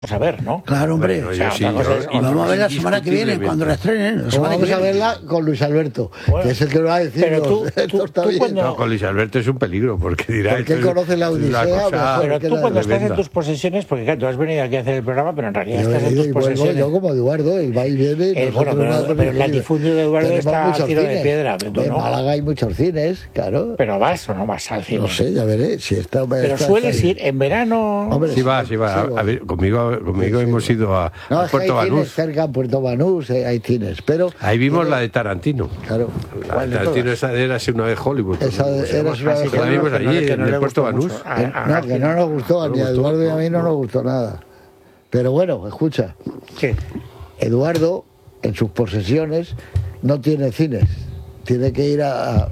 a ver, ¿no? Claro, hombre. Bueno, O sea, vamos a ver la semana que viene, cuando la estrenen. Vamos a verla con Luis Alberto, que es el que lo va a decir. Pero tú cuando... No, con Luis Alberto es un peligro, porque dirá... Porque él conoce la Odisea. Pero tú cuando estás en tus posesiones, porque claro, tú has venido aquí a hacer el programa, pero en realidad estás en tus posesiones. Yo como Eduardo, él va y viene. Bueno, pero el latifundio de Eduardo está a tiro de piedra. En Málaga hay muchos cines, claro. Pero vas o no vas al cine. No sé, ya veré. Pero sueles ir en verano... Sí va. A ver, conmigo hemos ido a Puerto Banús. Hay cines cerca en Puerto Banús, hay cines, pero... Ahí vimos la de Tarantino. Claro. La de Tarantino, esa era una de Hollywood. Esa era una de Hollywood. La vimos allí, en el Puerto Banús. No, que no nos gustó, ni a Eduardo y a mí no nos gustó nada. Pero bueno, escucha. ¿Qué? Eduardo, en sus posesiones, no tiene cines. Tiene que ir a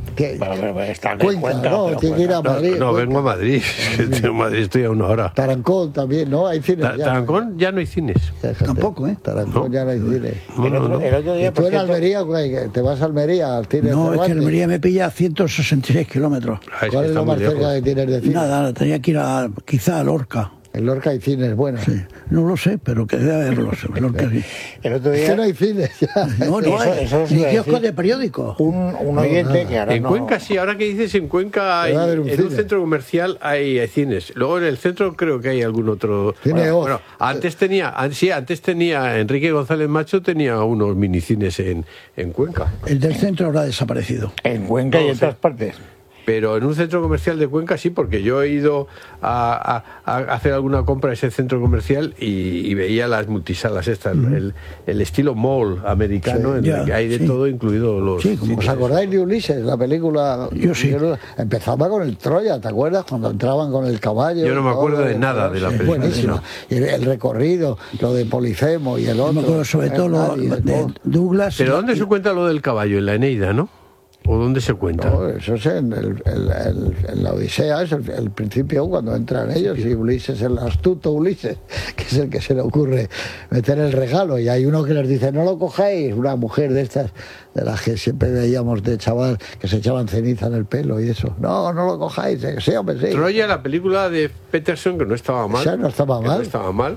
Cuenca, no, tiene que ir a Madrid. No, vengo a Madrid. En Madrid estoy a una hora. Tarancón también, ¿no? Hay cines. Tarancón ya no hay cines. Tampoco, ¿eh? Tarancón ya no hay cines. El otro día, ¿Y tú en Almería, te vas a Almería al cine? No, es que Almería me pilla a 166 kilómetros. ¿Cuál es lo más cerca que tienes de cine? Nada, tenía que ir quizá a Lorca. En Lorca hay cines buenos. Sí, no lo sé, pero que debe haberlos. El otro día... Es que no hay cines ya. No hay. Ni kioscos de periódicos. Un oyente que ahora en Cuenca, sí, ahora que dices, en Cuenca en un centro comercial hay cines. Luego en el centro creo que hay algún otro... Bueno, antes tenía Enrique González Macho, tenía unos minicines en Cuenca. El del centro habrá desaparecido. En Cuenca y en todas partes. Pero en un centro comercial de Cuenca sí, porque yo he ido a hacer alguna compra a ese centro comercial y veía las multisalas estas, el estilo mall americano, en el que hay de todo, incluido los... Sí, ¿Os acordáis de Ulises, la película? Yo sí. Empezaba con el Troya, ¿te acuerdas? Cuando entraban con el caballo. Yo no me acuerdo de nada de la película. Buenísima. Y el recorrido, lo de Polifemo y el otro. Me acuerdo sobre todo lo de Douglas. ¿Pero dónde se cuenta lo del caballo? En la Eneida, ¿no? ¿O dónde se cuenta? No, eso es en la Odisea, es el principio cuando entran ellos y Ulises, el astuto Ulises, que es el que se le ocurre meter el regalo, y hay uno que les dice, no lo cojáis, una mujer de estas, de las que siempre veíamos de chaval, que se echaban ceniza en el pelo y eso. No lo cojáis, sí, hombre, sí. Troya, la película de Peterson, que no estaba mal. O sea, no estaba mal. No estaba mal.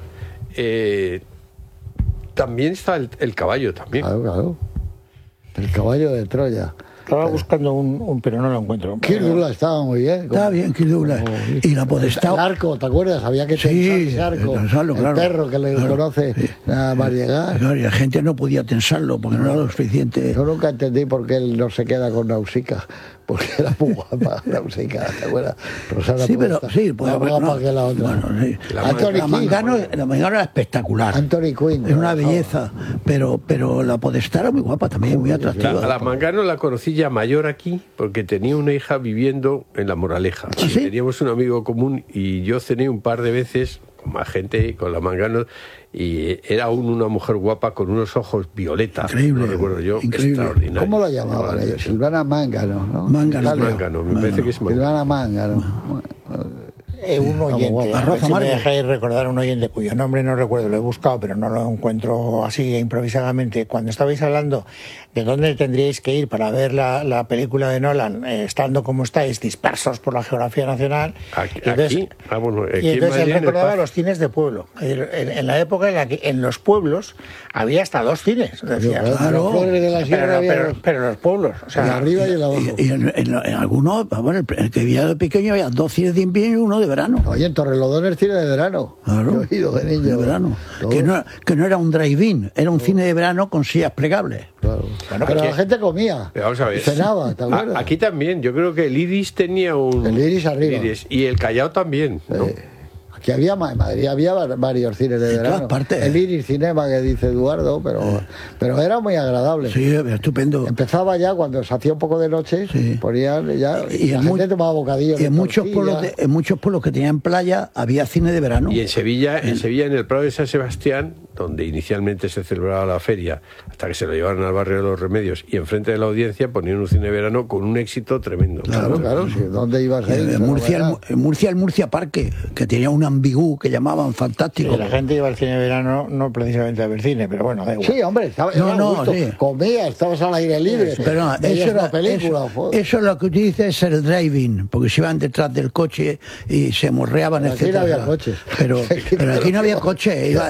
También está el caballo, también. Claro. El caballo de Troya. Estaba buscando pero no lo encuentro. Kirk Douglas estaba muy bien. Estaba bien, Kirk Douglas. Y la Podestá. El arco, ¿te acuerdas? Había que tensar ese arco. Tensarlo, claro. El perro que le conoce nada más llegar. Claro, y la gente no podía tensarlo porque no era lo suficiente. Yo nunca entendí por qué él no se queda con Nausicaa. Porque era muy guapa Nausicaa, ¿te acuerdas? Rosana sí, pero sí, más guapa que la otra. Bueno, sí. La Mangano era espectacular. Anthony Quinn. Es una belleza, pero la Podestá era muy guapa también, muy atractiva. La Mangano la conocí ya mayor aquí, porque tenía una hija viviendo en La Moraleja. ¿Ah, sí? Teníamos un amigo común y yo cené un par de veces con más gente, con la Mangano, y era aún una mujer guapa con unos ojos violeta. Increíble. No recuerdo yo, increíble. Extraordinario. ¿Cómo la llamaban ellos? Silvana Mangano, ¿no? Mangano, me parece que es Mangano. Silvana Mangano. Un oyente, a ver si me dejáis recordar un oyente cuyo nombre no recuerdo, lo he buscado pero no lo encuentro así improvisadamente. Cuando estabais hablando de dónde tendríais que ir para ver la película de Nolan, estando como estáis, dispersos por la geografía nacional, aquí entonces él recordaba los cines de pueblo. En la época en la que en los pueblos había hasta 2 cines, decía. Claro, pero los pueblos, o sea, arriba y el abajo. Y en algunos, bueno, el que vivía de pequeño había 2 cines de invierno y uno de verano. Oye, en Torrelodones cine de verano. Claro. Yo he ido de niño. De verano. Que no era un drive-in, era un cine de verano con sillas plegables. Claro. Bueno, pero la gente comía. Vamos a ver. Cenaba, ¿te acuerdas? Aquí también, yo creo que el Iris tenía un... El Iris arriba. Y el Callao también, ¿no? Aquí había, en Madrid había varios cines de verano. Todas partes. El Iris Cinema que dice Eduardo, pero era muy agradable. Sí, estupendo. Empezaba ya cuando se hacía un poco de noche, ponían ya, y la gente tomaba bocadillos. Y en muchos pueblos que tenían playa había cine de verano. Y en Sevilla, en el Prado de San Sebastián, donde inicialmente se celebraba la feria, hasta que se lo llevaron al barrio de los Remedios, y enfrente de la Audiencia ponían un cine de verano con un éxito tremendo. Claro, sí. ¿Dónde ibas a ir? En Murcia, el Murcia Parque, que tenía un ambigú que llamaban fantástico. Sí, la gente iba al cine de verano no precisamente a ver cine, pero bueno, da igual. Sí, hombre, comía, estabas al aire libre. Sí. Pero no, eso es lo que utiliza es el driving, porque se iban detrás del coche y se morreaban, etc. Aquí no había coches. Pero aquí no había coche.